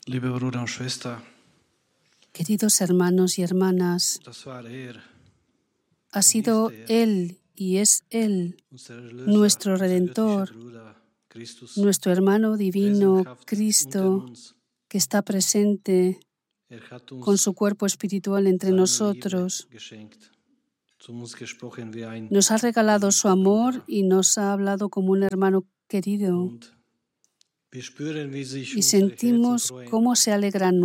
Liebe Bruder und Schwester, Queridos hermanos y hermanas, das war ha sido Él y es Él, unser Erlöser, nuestro unser Redentor, göttlicher Bruder, Christus, nuestro hermano divino, präsenthaft unter Cristo, uns. que está presente Hat con uns su cuerpo espiritual entre seine nosotros. Liebe geschenkt, zu uns gesprochen wie ein Nos ha regalado su geliebter amor Bruder. y nos ha hablado como un hermano querido. Und wir spüren, wie sich Y unsere Herzen sentimos freuen, cómo se alegran